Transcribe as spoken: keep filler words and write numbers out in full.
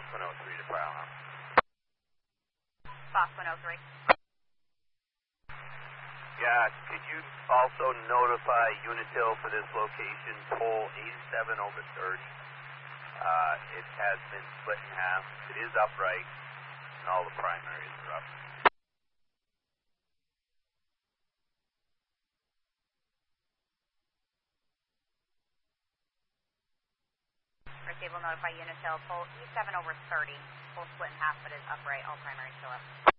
one oh three to fire alarm. Fox one oh three. Yeah, could you also notify Unitil for this location, pole eighty-seven over thirty? Uh, it has been split in half. It is upright, and all the primaries are up. Receive will notify Unitil, pole E seven over thirty. Pole split in half, but is upright, all primaries still up.